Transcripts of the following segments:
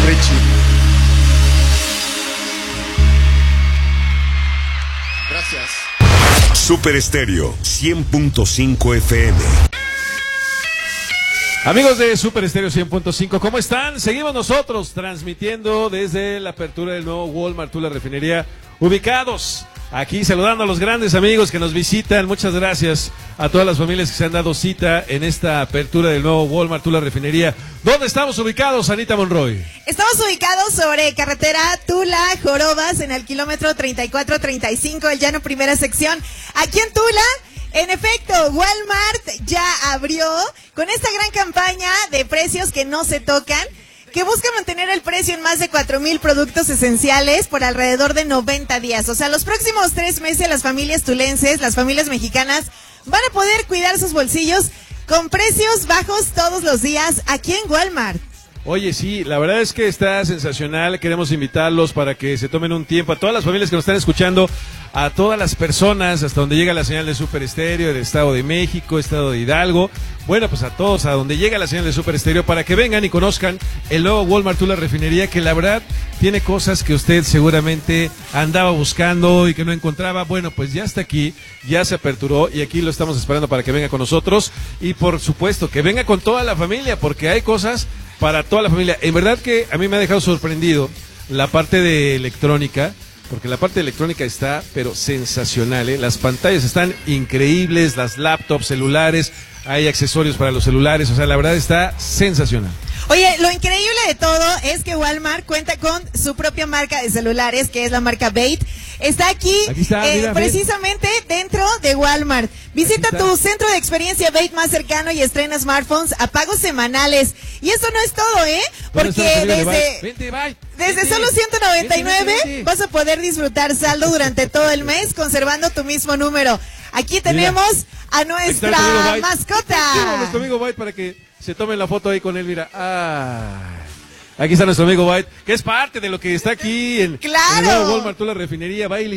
Richie. Gracias. Super Estéreo 100.5 FM. Amigos de Super Estéreo 100.5, ¿cómo están? Seguimos nosotros transmitiendo desde la apertura del nuevo Walmart Tula Refinería, ubicados aquí, saludando a los grandes amigos que nos visitan. Muchas gracias a todas las familias que se han dado cita en esta apertura del nuevo Walmart Tula Refinería. ¿Dónde estamos ubicados, Anita Monroy? Estamos ubicados sobre carretera Tula-Jorobas, en el kilómetro 3435, el Llano Primera Sección, aquí en Tula. En efecto, Walmart ya abrió con esta gran campaña de precios que no se tocan, que busca mantener el precio en más de 4,000 productos esenciales por alrededor de 90 días. O sea, los próximos 3 meses las familias tulenses, las familias mexicanas, van a poder cuidar sus bolsillos con precios bajos todos los días aquí en Walmart. Oye, sí, la verdad es que está sensacional. Queremos invitarlos para que se tomen un tiempo, a todas las familias que nos están escuchando, a todas las personas, hasta donde llega la señal de Super Estéreo, del Estado de México, Estado de Hidalgo. Bueno, pues a todos, a donde llega la señal de Super Estéreo, para que vengan y conozcan el nuevo Walmart Tula Refinería, que la verdad tiene cosas que usted seguramente andaba buscando y que no encontraba. Bueno, pues ya está aquí, ya se aperturó y aquí lo estamos esperando para que venga con nosotros. Y por supuesto, que venga con toda la familia, porque hay cosas para toda la familia. En verdad que a mí me ha dejado sorprendido la parte de electrónica, porque la parte de electrónica está, pero sensacional, ¿eh? Las pantallas están increíbles, las laptops, celulares, hay accesorios para los celulares, o sea, la verdad está sensacional. Oye, lo increíble de todo es que Walmart cuenta con su propia marca de celulares, que es la marca Bait. Está aquí está, mira, precisamente dentro de Walmart. Visita tu centro de experiencia Bait más cercano y estrena smartphones a pagos semanales. Y eso no es todo, ¿eh? Porque desde solo 199 vas a poder disfrutar saldo durante todo el mes conservando tu mismo número. Aquí tenemos a nuestra mascota. Nuestro amigo Byte, para que se tomen la foto ahí con él, mira. Aquí está nuestro amigo Byte, que es parte de lo que está aquí en el nuevo Walmart Tula Refinería, baile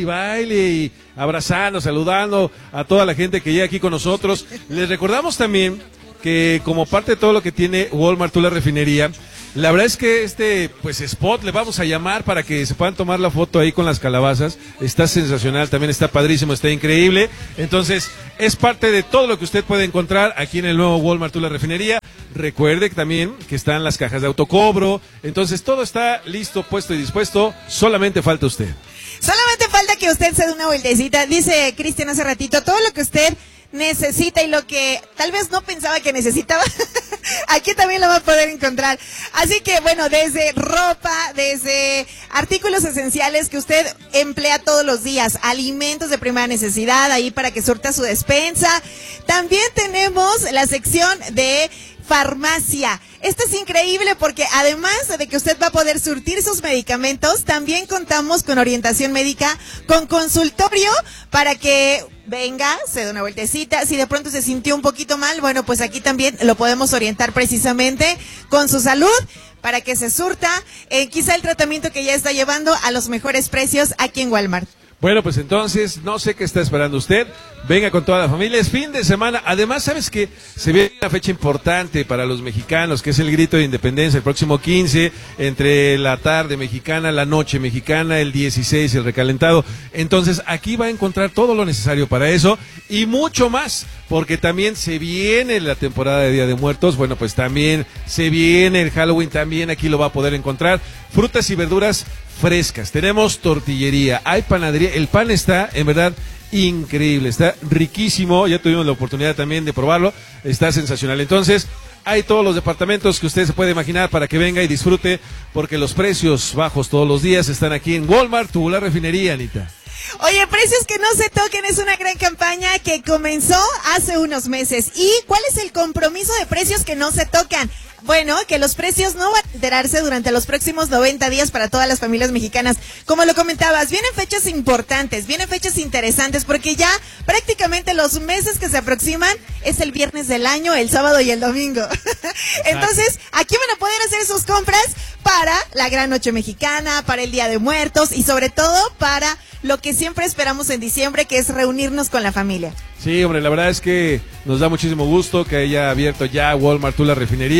y abrazando, saludando a toda la gente que llega aquí con nosotros. Les recordamos también que como parte de todo lo que tiene Walmart Tula Refinería, la verdad es que pues spot le vamos a llamar para que se puedan tomar la foto ahí con las calabazas. Está sensacional, también está padrísimo, está increíble. Entonces, es parte de todo lo que usted puede encontrar aquí en el nuevo Walmart Tula Refinería. Recuerde también que están las cajas de autocobro. Entonces, todo está listo, puesto y dispuesto. Solamente falta usted. Solamente falta que usted se dé una vueltecita. Dice Cristian hace ratito, todo lo que usted necesita y lo que tal vez no pensaba que necesitaba, aquí también lo va a poder encontrar. Así que bueno, desde ropa, desde artículos esenciales que usted emplea todos los días, alimentos de primera necesidad, ahí para que surta su despensa. También tenemos la sección de farmacia. Esto es increíble porque además de que usted va a poder surtir sus medicamentos, también contamos con orientación médica, con consultorio para que venga, se dé una vueltecita. Si de pronto se sintió un poquito mal, bueno, pues aquí también lo podemos orientar precisamente con su salud para que se surta quizá el tratamiento que ya está llevando a los mejores precios aquí en Walmart. Bueno, pues entonces, no sé qué está esperando usted. Venga con toda la familia, es fin de semana. Además, ¿sabes qué? Se viene una fecha importante para los mexicanos, que es el grito de independencia, el próximo 15, entre la tarde mexicana, la noche mexicana, el 16, el recalentado. Entonces, aquí va a encontrar todo lo necesario para eso y mucho más, porque también se viene la temporada de Día de Muertos. Bueno, pues también se viene el Halloween, también aquí lo va a poder encontrar. Frutas y verduras frescas, tenemos tortillería, hay panadería, el pan está en verdad increíble, está riquísimo, ya tuvimos la oportunidad también de probarlo, está sensacional. Entonces, hay todos los departamentos que usted se puede imaginar para que venga y disfrute, porque los precios bajos todos los días están aquí en Walmart Tula Refinería, Anita. Oye, precios que no se toquen es una gran campaña que comenzó hace unos meses. ¿Y cuál es el compromiso de precios que no se tocan? Bueno, que los precios no van a alterarse durante los próximos 90 días para todas las familias mexicanas. Como lo comentabas, vienen fechas importantes, vienen fechas interesantes, porque ya prácticamente los meses que se aproximan es el viernes del año, el sábado y el domingo. Entonces, aquí van a poder hacer sus compras para la Gran Noche Mexicana, para el Día de Muertos y sobre todo para lo que siempre esperamos en diciembre, que es reunirnos con la familia. Sí, hombre, la verdad es que nos da muchísimo gusto que haya abierto ya Walmart Tula Refinería.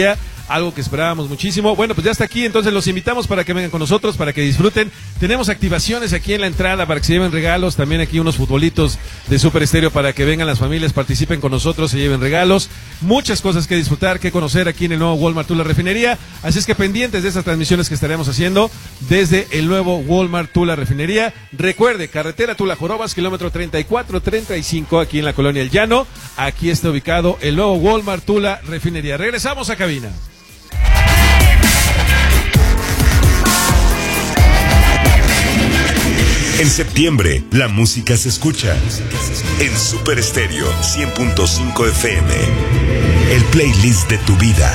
algo que esperábamos muchísimo. Bueno, pues ya está aquí, entonces los invitamos para que vengan con nosotros, para que disfruten. Tenemos activaciones aquí en la entrada para que se lleven regalos, también aquí unos futbolitos de Super Estéreo para que vengan las familias, participen con nosotros, se lleven regalos. Muchas cosas que disfrutar, que conocer aquí en el nuevo Walmart Tula Refinería. Así es que pendientes de estas transmisiones que estaremos haciendo desde el nuevo Walmart Tula Refinería. Recuerde, carretera Tula Jorobas, kilómetro 34-35, aquí en la colonia El Llano. Aquí está ubicado el nuevo Walmart Tula Refinería. Regresamos a cabina. En septiembre, la música se escucha en Super Estéreo 100.5 FM. El playlist de tu vida.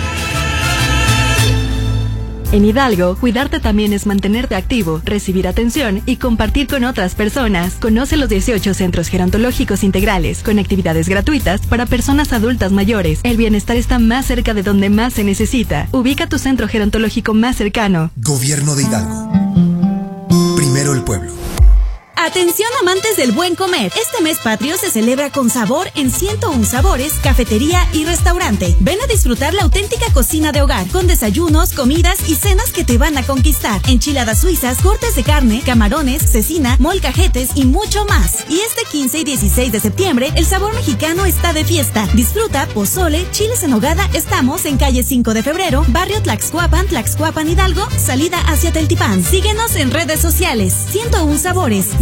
En Hidalgo, cuidarte también es mantenerte activo, recibir atención y compartir con otras personas. Conoce los 18 centros gerontológicos integrales, con actividades gratuitas para personas adultas mayores. El bienestar está más cerca de donde más se necesita. Ubica tu centro gerontológico más cercano. Gobierno de Hidalgo. Primero el pueblo. Atención amantes del buen comer. Este mes patrio se celebra con sabor en 101 Sabores, cafetería y restaurante. Ven a disfrutar la auténtica cocina de hogar, con desayunos, comidas y cenas que te van a conquistar. Enchiladas suizas, cortes de carne, camarones, cecina, molcajetes y mucho más. Y este 15 y 16 de septiembre, el sabor mexicano está de fiesta. Disfruta pozole, chiles en nogada. Estamos en calle 5 de febrero, barrio Tlaxcuapan, Hidalgo, salida hacia Teltipán. Síguenos en redes sociales. 101 Sabores.